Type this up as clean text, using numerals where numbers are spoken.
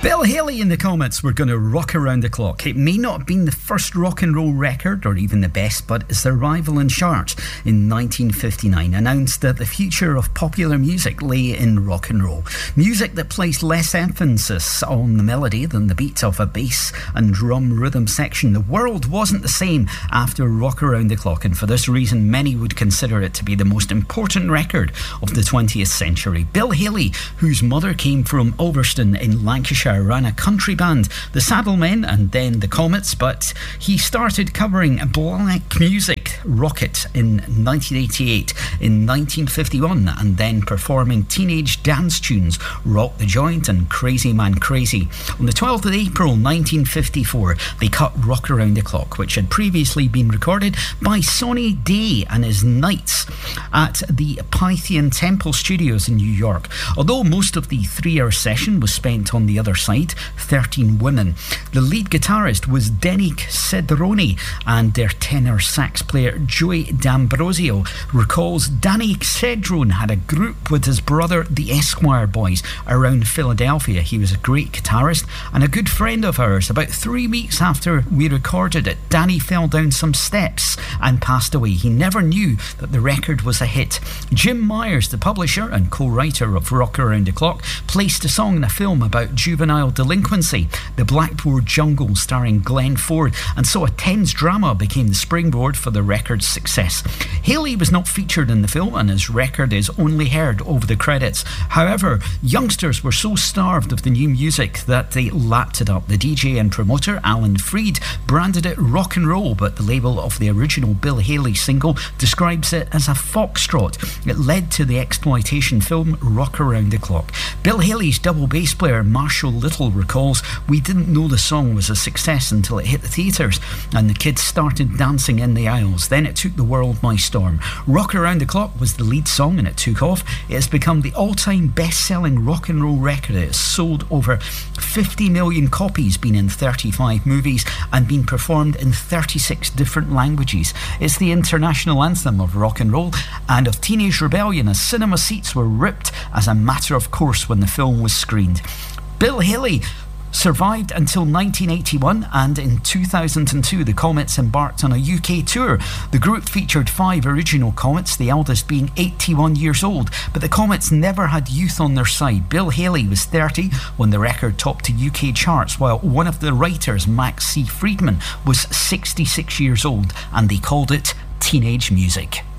Bill Haley and the Comets were going to rock around the clock. It may not have been the first rock and roll record or even the best, but its arrival in charts in 1959 announced that the future of popular music lay in rock and roll. Music that placed less emphasis on the melody than the beat of a bass and drum rhythm section. The world wasn't the same after Rock Around the Clock, and for this reason many would consider it to be the most important record of the 20th century. Bill Haley, whose mother came from Ulverston in Lancashire, ran a country band, the Saddlemen and then the Comets, but he started covering black music, Rocket, in 1988, in 1951, and then performing teenage dance tunes, Rock the Joint and Crazy Man Crazy. On the 12th of April 1954, they cut Rock Around the Clock, which had previously been recorded by Sonny Day and his Knights at the Pythian Temple Studios in New York. Although most of the 3-hour session was spent on the other side, 13 women. The lead guitarist was Denik Cedrone, and their tenor sax player Joey D'Ambrosio recalls Danny Cedrone had a group with his brother, the Esquire Boys, around Philadelphia. He was a great guitarist and a good friend of ours. About 3 weeks after we recorded it, Danny fell down some steps and passed away. He never knew that the record was a hit. Jim Myers, the publisher and co-writer of Rock Around the Clock, placed the song in a film about juvenile delinquency, The Blackboard Jungle, starring Glenn Ford, and so a tense drama became the springboard for the record's success. Haley was not featured in the film, and his record is only heard over the credits. However, youngsters were so starved of the new music that they lapped it up. The DJ and promoter Alan Freed branded it rock and roll, but the label of the original Bill Haley single describes it as a foxtrot. It led to the exploitation film Rock Around the Clock. Bill Haley's double bass player Marshall Little recalls, "We didn't know the song was a success until it hit the theatres and the kids started dancing in the aisles. Then it took the world by storm." Rock Around the Clock was the lead song and it took off. It has become the all-time best-selling rock and roll record. It has sold over 50 million copies, been in 35 movies and been performed in 36 different languages. It's the international anthem of rock and roll and of teenage rebellion, as cinema seats were ripped as a matter of course when the film was screened. Bill Haley survived until 1981, and in 2002 the Comets embarked on a UK tour. The group featured 5 original Comets, the eldest being 81 years old, but the Comets never had youth on their side. Bill Haley was 30 when the record topped the UK charts, while one of the writers, Max C. Friedman, was 66 years old, and they called it teenage music.